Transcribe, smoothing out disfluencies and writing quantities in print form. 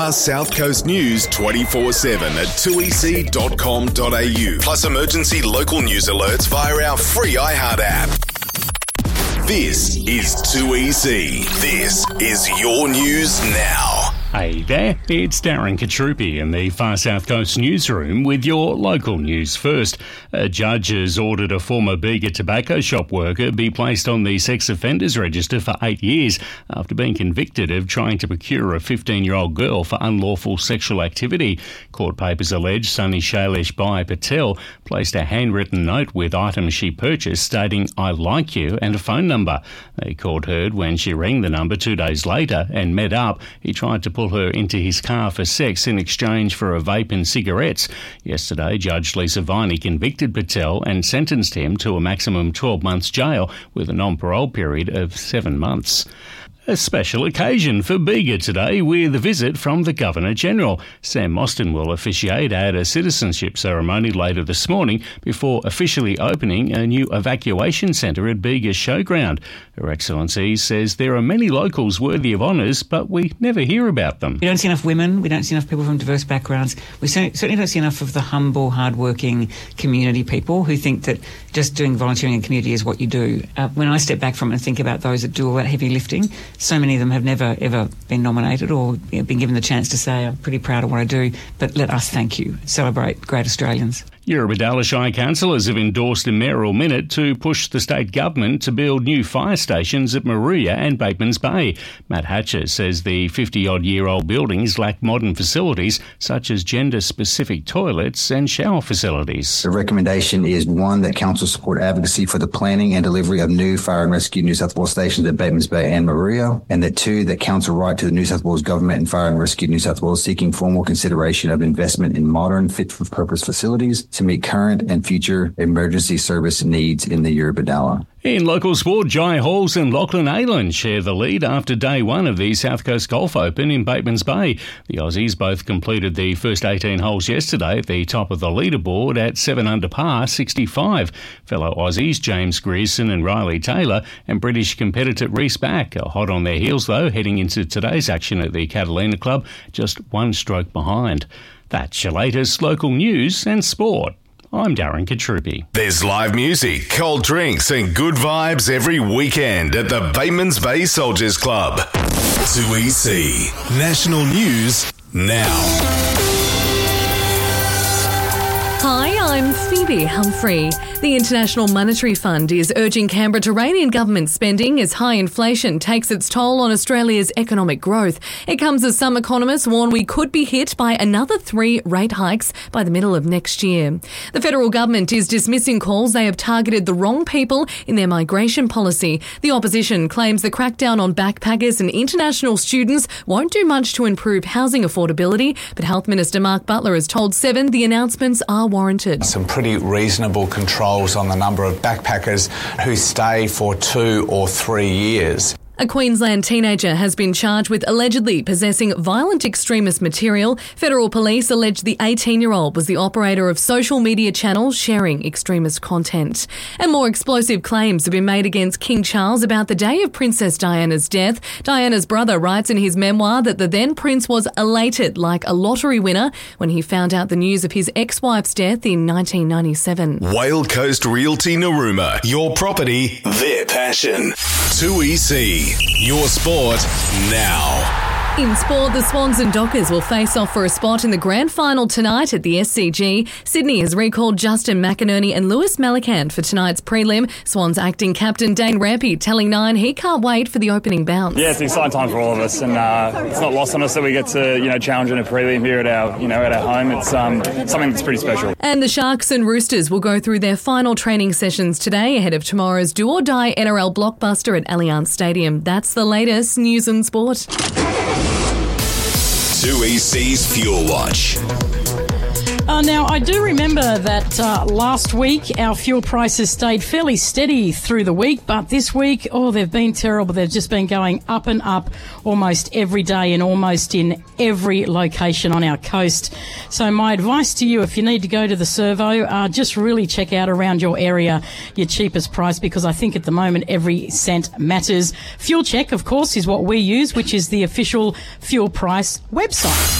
South Coast News 24/7 at 2ec.com.au. Plus emergency local news alerts via our free iHeart app. This is 2EC. This is your news now. Hey there, it's Darren Katrupi in the Far South Coast newsroom with your local news first. A judge has ordered a former Bega tobacco shop worker be placed on the sex offenders register for 8 years after being convicted of trying to procure a 15-year-old girl for unlawful sexual activity. Court papers allege Sunny Shailesh Bhai Patel placed a handwritten note with items she purchased stating, "I like you," and a phone number. The court heard when she rang the number 2 days later and met up, he tried to pull her into his car for sex in exchange for a vape and cigarettes. Yesterday, Judge Lisa Viney convicted Patel and sentenced him to a maximum 12 months jail with a non-parole period of 7 months. A special occasion for Bega today with a visit from the Governor-General. Sam Mostyn will officiate at a citizenship ceremony later this morning before officially opening a new evacuation centre at Bega's showground. Her Excellency says there are many locals worthy of honours, but we never hear about them. We don't see enough women, we don't see enough people from diverse backgrounds. We certainly don't see enough of the humble, hard-working community people who think that just doing volunteering in community is what you do. When I step back from it and think about those that do all that heavy lifting, so many of them have never, ever been nominated or been given the chance to say, I'm pretty proud of what I do, but let us thank you. Celebrate great Australians. Eurobodalla Shire councillors have endorsed a mayoral minute to push the state government to build new fire stations at Moruya and Batemans Bay. Matt Hatcher says the 50-odd-year-old buildings lack modern facilities such as gender-specific toilets and shower facilities. The recommendation is, 1, that council support advocacy for the planning and delivery of new Fire and Rescue New South Wales stations at Batemans Bay and Moruya, and that 2, that council write to the New South Wales Government and Fire and Rescue New South Wales seeking formal consideration of investment in modern, fit-for-purpose facilities to meet current and future emergency service needs in the Eurobodalla. In local sport, Jai Halls and Lachlan Aylan share the lead after day one of the South Coast Golf Open in Batemans Bay. The Aussies both completed the first 18 holes yesterday at the top of the leaderboard at 7 under par 65. Fellow Aussies James Grierson and Riley Taylor and British competitor Reece Back are hot on their heels though, heading into today's action at the Catalina Club, just 1 stroke behind. That's your latest local news and sport. I'm Darren Katrupi. There's live music, cold drinks and good vibes every weekend at the Batemans Bay Soldiers Club. 2EC. National News Now. Hi, I'm Phoebe Humphrey. The International Monetary Fund is urging Canberra to rein in government spending as high inflation takes its toll on Australia's economic growth. It comes as some economists warn we could be hit by another 3 rate hikes by the middle of next year. The federal government is dismissing calls they have targeted the wrong people in their migration policy. The opposition claims the crackdown on backpackers and international students won't do much to improve housing affordability, but Health Minister Mark Butler has told Seven the announcements are warranted. Some pretty reasonable controls on the number of backpackers who stay for 2 or 3 years. A Queensland teenager has been charged with allegedly possessing violent extremist material. Federal police allege the 18-year-old was the operator of social media channels sharing extremist content. And more explosive claims have been made against King Charles about the day of Princess Diana's death. Diana's brother writes in his memoir that the then prince was elated like a lottery winner when he found out the news of his ex-wife's death in 1997. Whale Coast Realty Narooma. Your property, their passion. 2EC. Your sport now. In sport, the Swans and Dockers will face off for a spot in the grand final tonight at the SCG. Sydney has recalled Justin McInerney and Lewis Malakand for tonight's prelim. Swans acting captain Dane Rampy telling Nine he can't wait for the opening bounce. Yeah, it's an exciting time for all of us, and it's not lost on us that we get to challenge in a prelim here at our home. It's something that's pretty special. And the Sharks and Roosters will go through their final training sessions today ahead of tomorrow's do-or-die NRL blockbuster at Allianz Stadium. That's the latest news and sport. 2EC's Fuel Watch. Now, I do remember that last week our fuel prices stayed fairly steady through the week, but this week, they've been terrible. They've just been going up and up almost every day and almost in every location on our coast. So my advice to you, if you need to go to the servo, just really check out around your area your cheapest price, because I think at the moment every cent matters. Fuel Check, of course, is what we use, which is the official fuel price website.